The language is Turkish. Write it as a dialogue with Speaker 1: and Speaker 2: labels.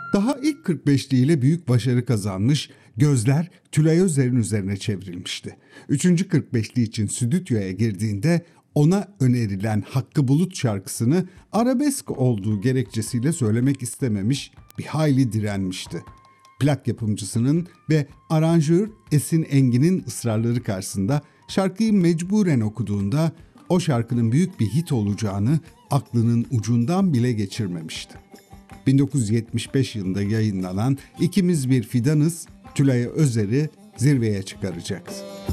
Speaker 1: Daha ilk 45'li ile büyük başarı kazanmış, gözler Tülay Özer'in üzerine çevrilmişti. 3. 45'li için stüdyoya girdiğinde ona önerilen Hakkı Bulut şarkısını arabesk olduğu gerekçesiyle söylemek istememiş, bir hayli direnmişti. Plak yapımcısının ve aranjör Esin Engin'in ısrarları karşısında şarkıyı mecburen okuduğunda o şarkının büyük bir hit olacağını aklının ucundan bile geçirmemişti. 1975 yılında yayınlanan İkimiz Bir Fidanız, Tülay Özer'i zirveye çıkaracak.